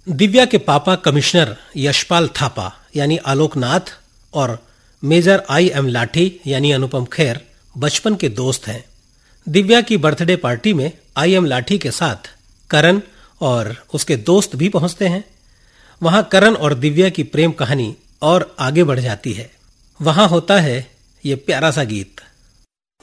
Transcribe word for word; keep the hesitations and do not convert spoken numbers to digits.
दिव्या के पापा कमिश्नर यशपाल थापा यानी आलोकनाथ और मेजर आई एम लाठी यानी अनुपम खेर बचपन के दोस्त हैं। दिव्या की बर्थडे पार्टी में आई एम लाठी के साथ करण और उसके दोस्त भी पहुंचते हैं। वहां करण और दिव्या की प्रेम कहानी और आगे बढ़ जाती है। वहां होता है ये प्यारा सा गीत।